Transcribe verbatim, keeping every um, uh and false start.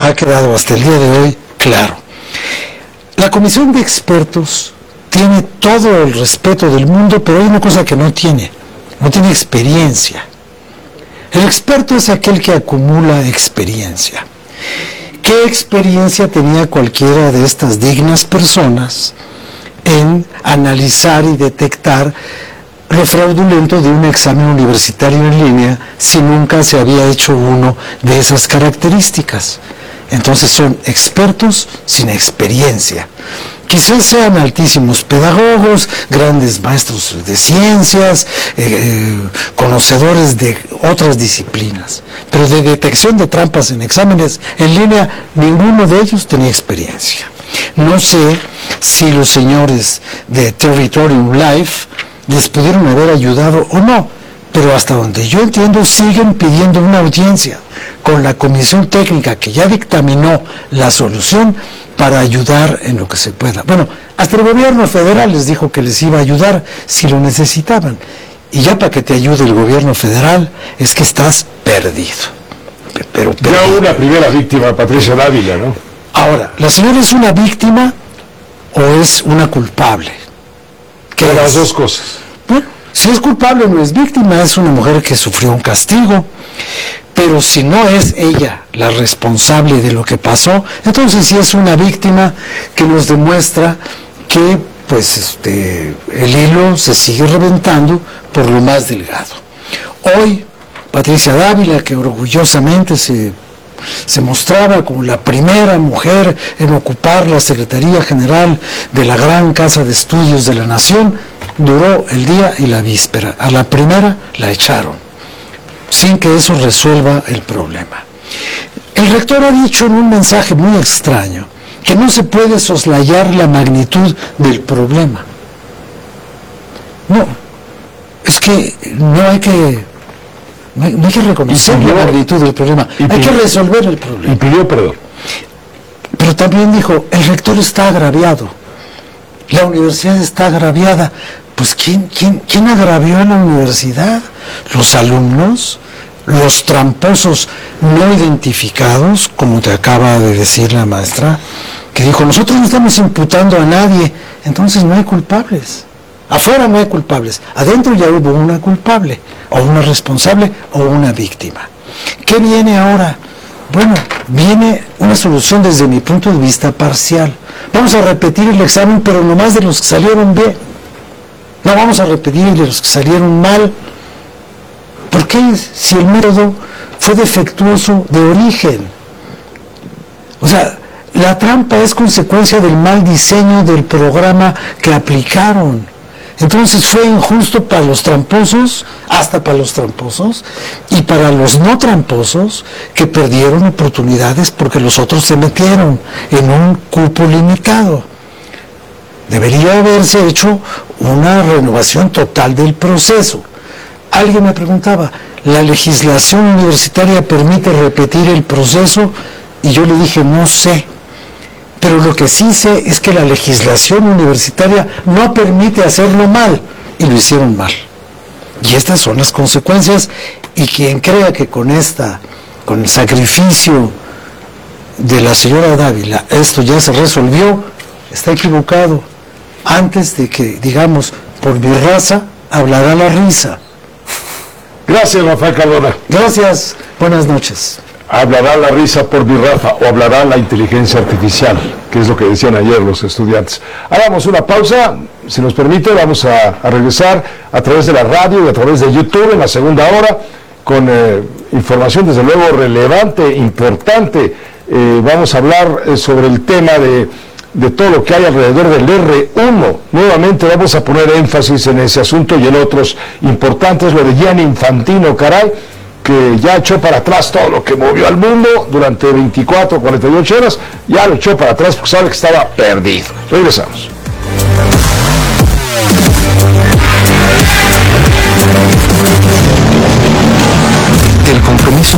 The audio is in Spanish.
ha quedado hasta el día de hoy claro. La comisión de expertos tiene todo el respeto del mundo, pero hay una cosa que no tiene, no tiene experiencia. El experto es aquel que acumula experiencia. ¿Qué experiencia tenía cualquiera de estas dignas personas en analizar y detectar lo fraudulento de un examen universitario en línea si nunca se había hecho uno de esas características? Entonces son expertos sin experiencia. Quizás sean altísimos pedagogos, grandes maestros de ciencias, eh, conocedores de otras disciplinas, pero de detección de trampas en exámenes en línea, ninguno de ellos tenía experiencia. No sé si los señores de Territorium Life les pudieron haber ayudado o no, pero hasta donde yo entiendo siguen pidiendo una audiencia con la comisión técnica que ya dictaminó la solución para ayudar en lo que se pueda. Bueno, hasta el gobierno federal les dijo que les iba a ayudar si lo necesitaban. Y ya para que te ayude el gobierno federal es que estás perdido. Pero, pero ya una primera víctima, Patricia Dávila, ¿no? Ahora, ¿la señora es una víctima o es una culpable? ¿Qué las dos cosas? Bueno, si es culpable no es víctima, es una mujer que sufrió un castigo. Pero si no es ella la responsable de lo que pasó, entonces sí es una víctima que nos demuestra que pues este el hilo se sigue reventando por lo más delgado. Hoy, Patricia Dávila, que orgullosamente se, se mostraba como la primera mujer en ocupar la Secretaría General de la gran Casa de Estudios de la Nación, duró el día y la víspera. A la primera la echaron, sin que eso resuelva el problema. El rector ha dicho en un mensaje muy extraño que no se puede soslayar la magnitud del problema. No, es que no hay que no hay, no hay que reconocer pidió, la magnitud del problema, hay pidió, que resolver el problema. Y pidió perdón. Pero también dijo, el rector está agraviado, la universidad está agraviada. Pues ¿quién, quién, quién agravió a la universidad? ¿Los alumnos? ¿Los tramposos no identificados, como te acaba de decir la maestra? Que dijo, nosotros no estamos imputando a nadie, entonces no hay culpables. Afuera no hay culpables, adentro ya hubo una culpable, o una responsable, o una víctima. ¿Qué viene ahora? Bueno, viene una solución desde mi punto de vista parcial. Vamos a repetir el examen, pero nomás de los que salieron bien. No vamos a repetir de los que salieron mal. ¿Por qué si el método fue defectuoso de origen? O sea, la trampa es consecuencia del mal diseño del programa que aplicaron. Entonces fue injusto para los tramposos, hasta para los tramposos, y para los no tramposos que perdieron oportunidades porque los otros se metieron en un cupo limitado. Debería haberse hecho una renovación total del proceso. Alguien me preguntaba, ¿la legislación universitaria permite repetir el proceso? Y yo le dije, no sé. Pero lo que sí sé es que la legislación universitaria no permite hacerlo mal, y lo hicieron mal. Y estas son las consecuencias, y quien crea que con esta, con el sacrificio de la señora Dávila, esto ya se resolvió, está equivocado. Antes de que, digamos, por mi raza, hablará la risa. Gracias, Rafael Cardona. Gracias, buenas noches. Hablará la risa por mi raza, o hablará la inteligencia artificial, que es lo que decían ayer los estudiantes. Hagamos una pausa, si nos permite, vamos a, a regresar a través de la radio y a través de YouTube en la segunda hora, con eh, información desde luego relevante, importante. Eh, vamos a hablar eh, sobre el tema de... de todo lo que hay alrededor del erre uno. Nuevamente vamos a poner énfasis en ese asunto y en otros importantes, lo de Gianni Infantino, caray, que ya echó para atrás todo lo que movió al mundo durante veinticuatro, cuarenta y ocho horas, ya lo echó para atrás porque sabe que estaba perdido. Regresamos.